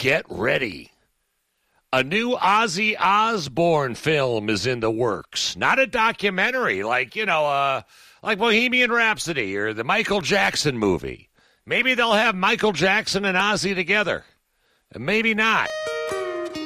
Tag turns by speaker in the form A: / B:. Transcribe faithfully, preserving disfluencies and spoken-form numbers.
A: get ready. A new Ozzy Osbourne film is in the works. Not a documentary like, you know, uh, like Bohemian Rhapsody or the Michael Jackson movie. Maybe they'll have Michael Jackson and Ozzy together. And maybe not.